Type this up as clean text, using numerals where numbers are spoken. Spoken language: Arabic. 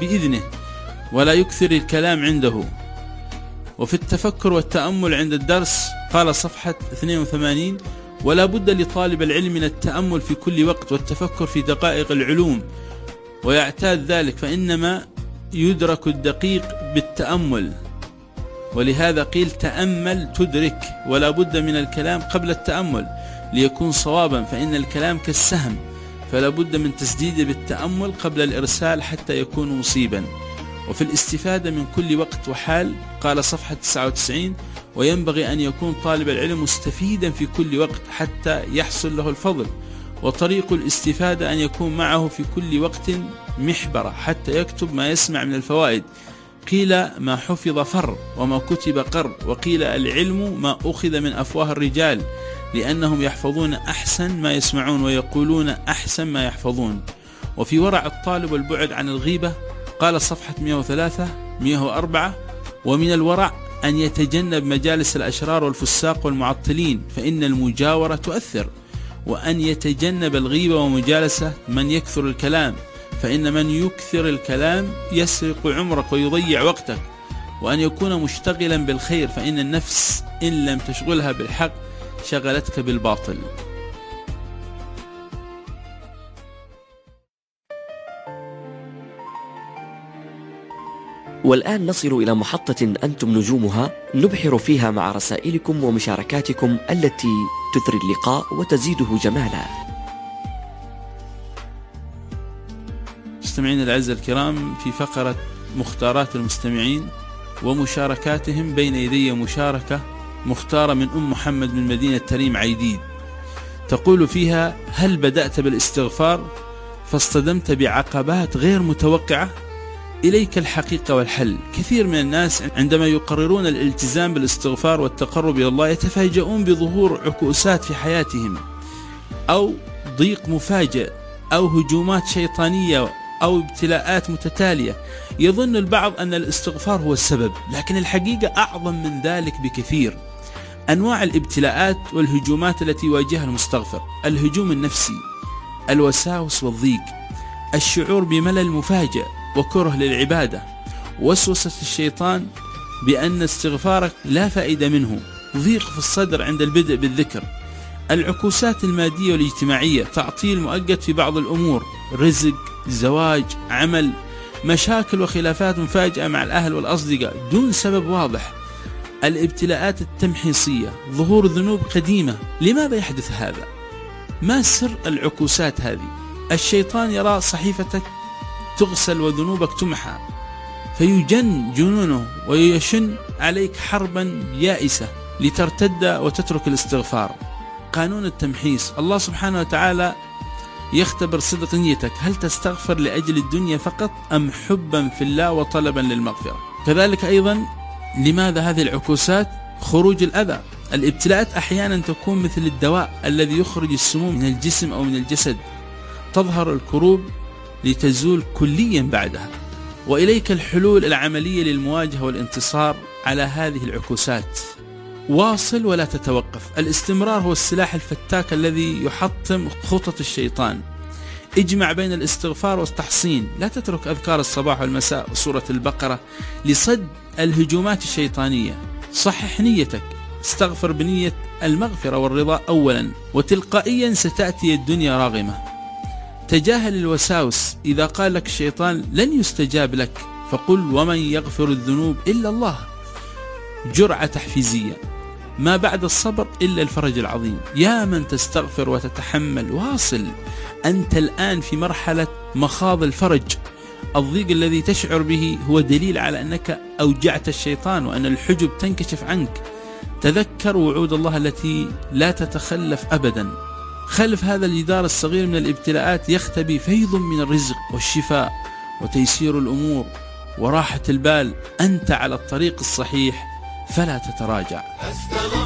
بإذنه ولا يكثر الكلام عنده. وفي التفكر والتأمل عند الدرس قال صفحة 82: ولا بد لطالب العلم من التأمل في كل وقت والتفكر في دقائق العلوم ويعتاد ذلك، فإنما يدرك الدقيق بالتأمل، ولهذا قيل تأمل تدرك. ولا بد من الكلام قبل التأمل ليكون صوابا، فإن الكلام كالسهم فلا بد من تسديده بالتأمل قبل الإرسال حتى يكون مصيبا. وفي الاستفادة من كل وقت وحال قال صفحة 99: وينبغي أن يكون طالب العلم مستفيدا في كل وقت حتى يحصل له الفضل، وطريق الاستفادة أن يكون معه في كل وقت محبرة حتى يكتب ما يسمع من الفوائد. قيل ما حفظ فر وما كتب قر، وقيل العلم ما أخذ من أفواه الرجال، لأنهم يحفظون أحسن ما يسمعون ويقولون أحسن ما يحفظون. وفي ورع الطالب والبعد عن الغيبة قال صفحة 103 104: ومن الورع أن يتجنب مجالس الأشرار والفساق والمعطلين، فإن المجاورة تؤثر، وأن يتجنب الغيبة ومجالسة من يكثر الكلام، فإن من يكثر الكلام يسرق عمرك ويضيع وقتك، وأن يكون مشتغلا بالخير، فإن النفس إن لم تشغلها بالحق شغلتك بالباطل. والآن نصل إلى محطة أنتم نجومها نبحر فيها مع رسائلكم ومشاركاتكم التي تثري اللقاء وتزيده جمالا. مستمعين الأعزاء الكرام، في فقرة مختارات المستمعين ومشاركاتهم بين يدي مشاركة مختارة من أم محمد من مدينة تريم عيديد، تقول فيها: هل بدأت بالاستغفار فاصطدمت بعقبات غير متوقعة؟ إليك الحقيقة والحل. كثير من الناس عندما يقررون الالتزام بالاستغفار والتقرب إلى الله يتفاجؤون بظهور عكوسات في حياتهم، أو ضيق مفاجئ، أو هجومات شيطانية، أو ابتلاءات متتالية. يظن البعض أن الاستغفار هو السبب، لكن الحقيقة أعظم من ذلك بكثير. أنواع الابتلاءات والهجومات التي يواجهها المستغفر: الهجوم النفسي، الوساوس والضيق، الشعور بملل مفاجئ وكره للعبادة، وسوسة الشيطان بأن استغفارك لا فائدة منه، ضيق في الصدر عند البدء بالذكر، العكوسات المادية والاجتماعية، تعطيل مؤقت في بعض الأمور، رزق، زواج، عمل، مشاكل وخلافات مفاجئة مع الأهل والأصدقاء دون سبب واضح، الابتلاءات التمحيصية، ظهور ذنوب قديمة. لماذا يحدث هذا؟ ما سر العكوسات هذه؟ الشيطان يرى صحيفتك تغسل وذنوبك تمحى فيجن جنونه ويشن عليك حربا يائسة لترتد وتترك الاستغفار. قانون التمحيص: الله سبحانه وتعالى يختبر صدق نيتك، هل تستغفر لأجل الدنيا فقط أم حبا في الله وطلبا للمغفرة؟ كذلك أيضا لماذا هذه العكوسات؟ خروج الأذى. الابتلاءات أحيانا تكون مثل الدواء الذي يخرج السموم من الجسم أو من الجسد، تظهر الكروب لتزول كليا بعدها. وإليك الحلول العملية للمواجهة والانتصار على هذه العكوسات. واصل ولا تتوقف. الاستمرار هو السلاح الفتاك الذي يحطم خطط الشيطان. اجمع بين الاستغفار والتحصين، لا تترك أذكار الصباح والمساء وسورة البقرة لصد الهجومات الشيطانية. صحح نيتك، استغفر بنية المغفرة والرضا أولا، وتلقائيا ستأتي الدنيا راغمة. تجاهل الوساوس. إذا قال لك الشيطان لن يستجاب لك فقل: ومن يغفر الذنوب إلا الله. جرعة تحفيزية: ما بعد الصبر إلا الفرج العظيم. يا من تستغفر وتتحمل، واصل، أنت الآن في مرحلة مخاض الفرج. الضيق الذي تشعر به هو دليل على أنك أوجعت الشيطان وأن الحجب تنكشف عنك. تذكر وعود الله التي لا تتخلف أبدا. خلف هذا الجدار الصغير من الابتلاءات يختبي فيض من الرزق والشفاء وتيسير الأمور وراحة البال. أنت على الطريق الصحيح فلا تتراجع.